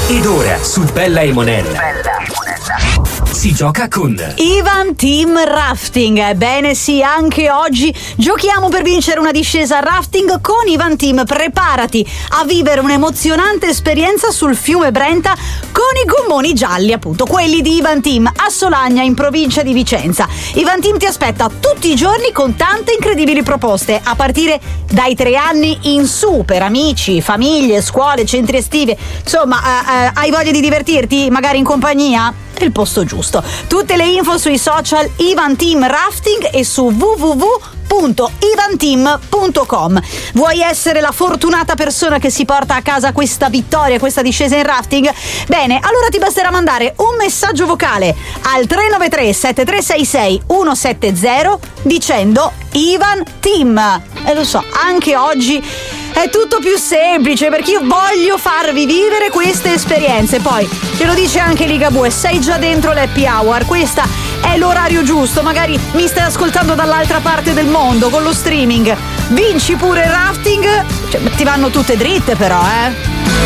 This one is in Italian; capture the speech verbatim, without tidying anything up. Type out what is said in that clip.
Ed ora su Bella e Monella si gioca con Ivan Team Rafting. Ebbene sì, anche oggi giochiamo per vincere una discesa a rafting con Ivan Team. Preparati a vivere un'emozionante esperienza sul fiume Brenta con i gommoni gialli, appunto, quelli di Ivan Team a Solagna, in provincia di Vicenza. Ivan Team ti aspetta tutti i giorni con tante incredibili proposte, a partire dai tre anni in su, per amici, famiglie, scuole, centri estivi. Insomma, eh, eh, hai voglia di divertirti, magari in compagnia? È il posto giusto. Tutte le info sui social Ivan Team Rafting e su w w w punto ivanteam punto com. Vuoi essere la fortunata persona che si porta a casa questa vittoria, questa discesa in rafting? Bene, allora ti basterà mandare un messaggio vocale al tre nove tre sette tre sei sei uno sette zero dicendo Ivan Team. E lo so, anche oggi è tutto più semplice, perché io voglio farvi vivere queste esperienze. Poi te lo dice anche Ligabue, sei già dentro l'happy hour, questa è l'orario giusto, magari mi stai ascoltando dall'altra parte del mondo con lo streaming, vinci pure il rafting, cioè, ti vanno tutte dritte però, eh